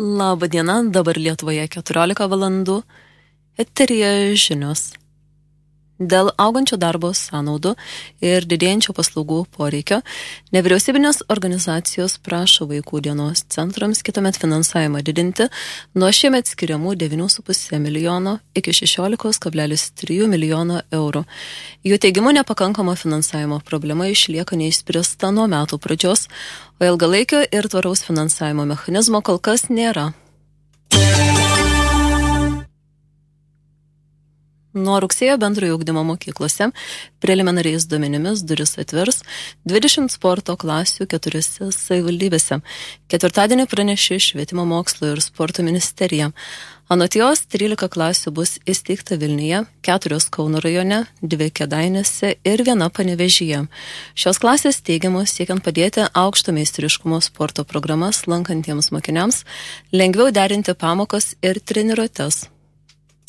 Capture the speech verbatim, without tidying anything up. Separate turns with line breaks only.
Labą dieną, dabar Lietuvoje keturiolika valandų, eteryje žinios. Dėl augančio darbo sąnaudų ir didėjančio paslaugų poreikio, nevyriausybinės organizacijos prašo vaikų dienos centrams kitąmet finansavimą didinti nuo šiemet skiriamų devynių su puse milijono iki šešiolika kablelis trys milijono eurų. Jų teigimu nepakankama finansavimo problema išlieka neišspręsta nuo metų pradžios, o ilgalaikio ir tvaraus finansavimo mechanizmo kol kas nėra. Nuo rugsėjo bendrojo ugdymo mokyklose preliminariais duomenimis duris atvers dvidešimt sporto klasių keturiose savivaldybėse. Ketvirtadienį pranešė Švietimo mokslo ir sporto ministerija. Anot jos trylika klasių bus įsteigta Vilniuje, keturios Kauno rajone, dvi Kėdainiuose ir viena Panevėžyje. Šios klasės teigiamos siekiant padėti aukšto meistriškumo sporto programas lankantiems mokiniams, lengviau derinti pamokas ir treniruotes.